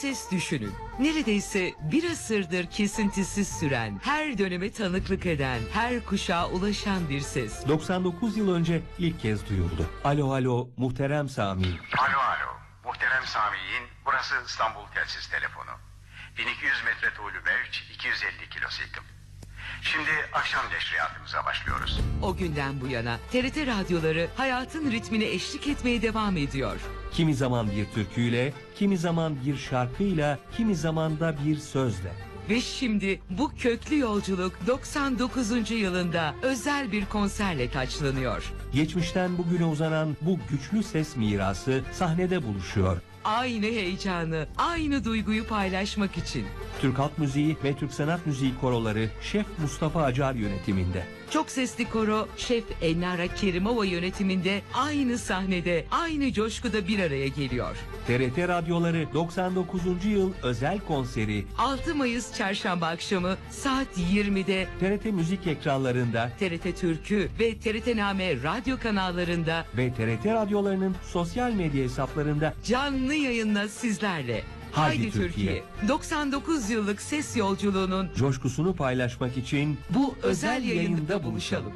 ses düşünün. Neredeyse bir asırdır kesintisiz süren, her döneme tanıklık eden, her kuşağa ulaşan bir ses. 99 yıl önce ilk kez duyuldu. Alo alo muhterem Sami. Alo alo muhterem Sami'nin, burası İstanbul Telsiz Telefonu. 1200 metre tuğlu mevç, 250 kilo sildim. Şimdi akşam neşriyatımıza başlıyoruz. O günden bu yana TRT radyoları hayatın ritmine eşlik etmeye devam ediyor. Kimi zaman bir türküyle, kimi zaman bir şarkıyla, kimi zaman da bir sözle. Ve şimdi bu köklü yolculuk 99. yılında özel bir konserle taçlanıyor. Geçmişten bugüne uzanan bu güçlü ses mirası sahnede buluşuyor. Aynı heyecanı, aynı duyguyu paylaşmak için. Türk Halk Müziği ve Türk Sanat Müziği koroları Şef Mustafa Acar yönetiminde. Çok sesli koro Şef Elnara Kerimova yönetiminde aynı sahnede, aynı coşkuda bir araya geliyor. TRT radyoları 99. yıl özel konseri 6 Mayıs çarşamba akşamı saat 20'de TRT müzik ekranlarında TRT Türkü ve TRT Name radyo kanallarında ve TRT radyolarının sosyal medya hesaplarında canlı yayınla sizlerle. Haydi Türkiye. 99 yıllık ses yolculuğunun coşkusunu paylaşmak için bu özel yayında buluşalım.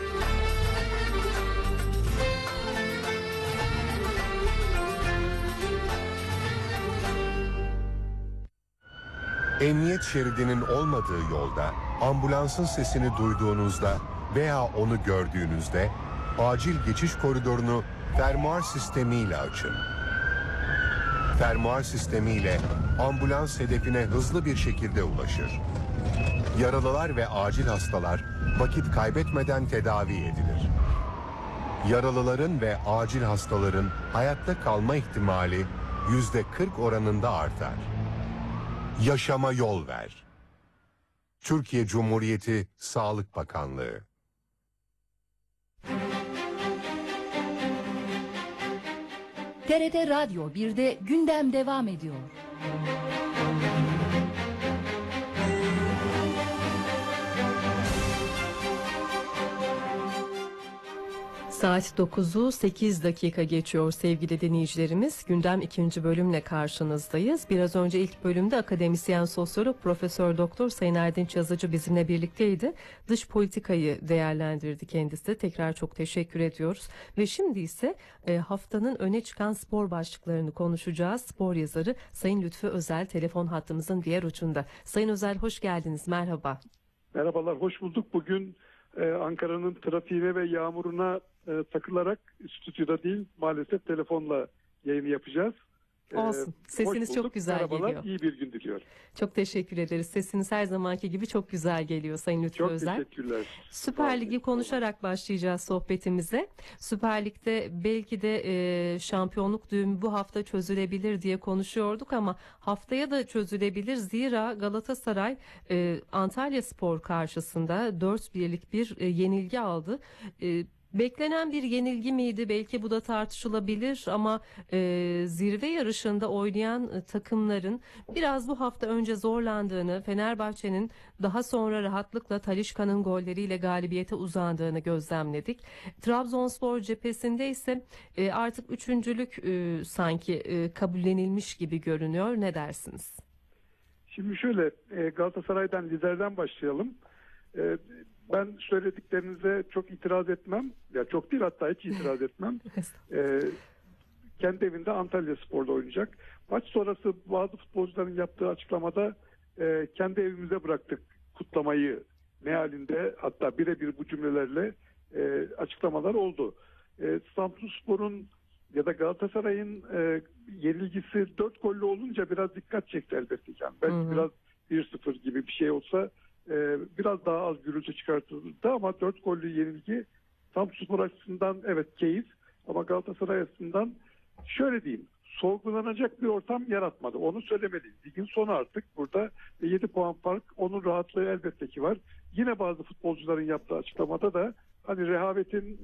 Emniyet şeridinin olmadığı yolda ambulansın sesini duyduğunuzda veya onu gördüğünüzde acil geçiş koridorunu fermuar sistemiyle açın. Fermuar sistemiyle ambulans hedefine hızlı bir şekilde ulaşır. Yaralılar ve acil hastalar vakit kaybetmeden tedavi edilir. Yaralıların ve acil hastaların hayatta kalma ihtimali %40 oranında artar. Yaşama yol ver. Türkiye Cumhuriyeti Sağlık Bakanlığı. TRT Radyo 1'de gündem devam ediyor. Saat 9'u 8 dakika geçiyor sevgili dinleyicilerimiz. Gündem 2. bölümle karşınızdayız. Biraz önce ilk bölümde akademisyen sosyolog Profesör Doktor Sayın Erdinç Yazıcı bizimle birlikteydi. Dış politikayı değerlendirdi kendisi. Tekrar çok teşekkür ediyoruz. Ve şimdi ise haftanın öne çıkan spor başlıklarını konuşacağız. Spor yazarı Sayın Lütfü Özel telefon hattımızın diğer ucunda. Sayın Özel hoş geldiniz. Merhaba. Merhabalar, hoş bulduk. Bugün Ankara'nın trafiğine ve yağmuruna takılarak stüdyoda değil, maalesef telefonla yayını yapacağız. Olsun. Sesiniz çok güzel Merhabalar, geliyor. iyi bir gün diliyorum. Çok teşekkür ederiz. Sesiniz her zamanki gibi çok güzel geliyor Sayın Lütfü Çok Özel. teşekkürler. Süper Lig'i konuşarak başlayacağız sohbetimize. Süper Lig'de belki de şampiyonluk düğümü bu hafta çözülebilir diye konuşuyorduk ama haftaya da çözülebilir. Zira Galatasaray Antalyaspor karşısında 4-1'lik bir yenilgi aldı. Beklenen bir yenilgi miydi? Belki bu da tartışılabilir ama zirve yarışında oynayan takımların biraz bu hafta önce zorlandığını, Fenerbahçe'nin daha sonra rahatlıkla Talisca'nın golleriyle galibiyete uzandığını gözlemledik. Trabzonspor cephesinde ise artık üçüncülük sanki kabullenilmiş gibi görünüyor. Ne dersiniz? Şimdi şöyle, Galatasaray'dan, liderden başlayalım. Ben söylediklerinize çok itiraz etmem. Ya çok değil, hatta hiç itiraz etmem. Kendi evinde Antalyaspor'da oynayacak. Maç sonrası bazı futbolcuların yaptığı açıklamada kendi evimize bıraktık kutlamayı mealinde, hatta birebir bu cümlelerle açıklamalar oldu. Samsunspor'un ya da Galatasaray'ın yenilgisi 4 gollü olunca biraz dikkat çekti elbette. Yani belki biraz 1-0 gibi bir şey olsa biraz daha az gürültü çıkartılırdı ama 4 gollü yenilgi Samsunspor açısından evet keyif, ama Galatasaray açısından şöyle diyeyim, sorgulanacak bir ortam yaratmadı. Onu söylemeliyim. Ligin sonu artık burada 7 puan fark, onun rahatlığı elbette ki var. Yine bazı futbolcuların yaptığı açıklamada da hani rehavetin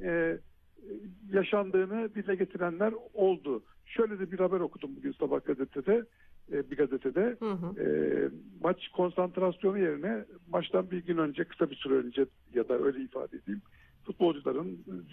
yaşandığını dile getirenler oldu. Şöyle de bir haber okudum bugün sabah gazetede. Bir gazetede maç konsantrasyonu yerine maçtan bir gün önce, kısa bir süre önce ya da öyle ifade edeyim, futbolcuların